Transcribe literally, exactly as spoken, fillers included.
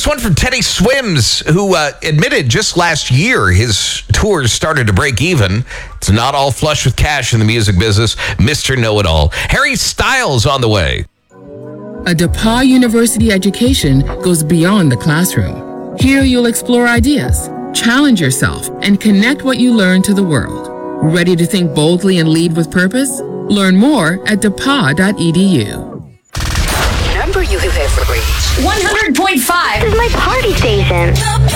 Here's one from Teddy Swims, who uh, admitted just last year his tours started to break even. It's not all flush with cash in the music business. Mister Know-It-All. Harry Styles on the way. A DePauw University education goes beyond the classroom. Here you'll explore ideas, challenge yourself, and connect what you learn to the world. Ready to think boldly and lead with purpose? Learn more at depaw dot e d u. Number you have ever reached. one hundred point five This is my party station.